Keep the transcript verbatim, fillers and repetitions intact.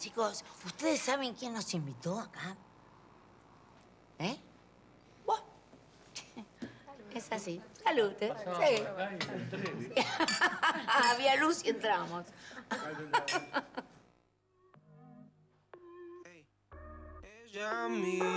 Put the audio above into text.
Chicos, ¿ustedes saben quién nos invitó acá? ¿Eh? Vos. Es así. Salud, ¿eh? Sí. Había luz y entramos. Ella a mí.